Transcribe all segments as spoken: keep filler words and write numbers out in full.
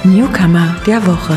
Newcomer der Woche.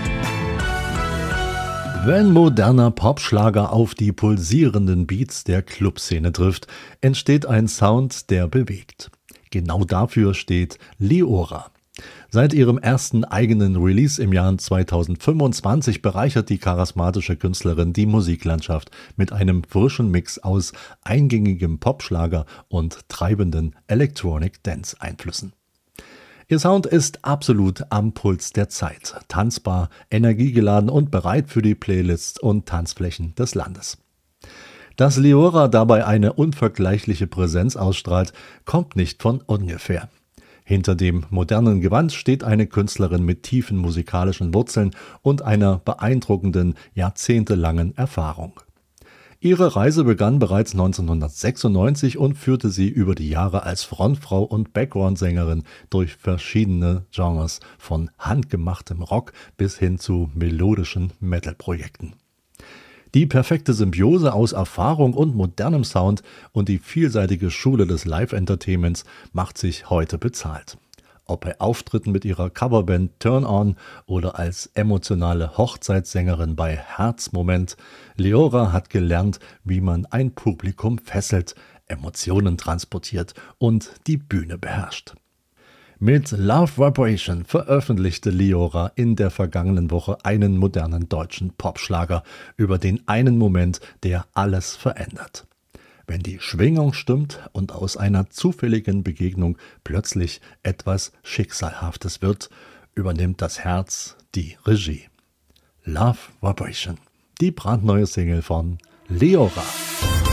Wenn moderner Popschlager auf die pulsierenden Beats der Clubszene trifft, entsteht ein Sound, der bewegt. Genau dafür steht Leora. Seit ihrem ersten eigenen Release im Jahr zweitausendfünfundzwanzig bereichert die charismatische Künstlerin die Musiklandschaft mit einem frischen Mix aus eingängigem Popschlager und treibenden Electronic-Dance-Einflüssen. Ihr Sound ist absolut am Puls der Zeit, tanzbar, energiegeladen und bereit für die Playlists und Tanzflächen des Landes. Dass Leora dabei eine unvergleichliche Präsenz ausstrahlt, kommt nicht von ungefähr. Hinter dem modernen Gewand steht eine Künstlerin mit tiefen musikalischen Wurzeln und einer beeindruckenden, jahrzehntelangen Erfahrung. Ihre Reise begann bereits neunzehnhundertsechsundneunzig und führte sie über die Jahre als Frontfrau und Background-Sängerin durch verschiedene Genres, von handgemachtem Rock bis hin zu melodischen Metal-Projekten. Die perfekte Symbiose aus Erfahrung und modernem Sound und die vielseitige Schule des Live-Entertainments macht sich heute bezahlt. Ob bei Auftritten mit ihrer Coverband Turn On oder als emotionale Hochzeitssängerin bei Herzmoment, Leora hat gelernt, wie man ein Publikum fesselt, Emotionen transportiert und die Bühne beherrscht. Mit Love Vibration veröffentlichte Leora in der vergangenen Woche einen modernen deutschen Popschlager über den einen Moment, der alles verändert. Wenn die Schwingung stimmt und aus einer zufälligen Begegnung plötzlich etwas Schicksalhaftes wird, übernimmt das Herz die Regie. Love Vibration, die brandneue Single von Leora.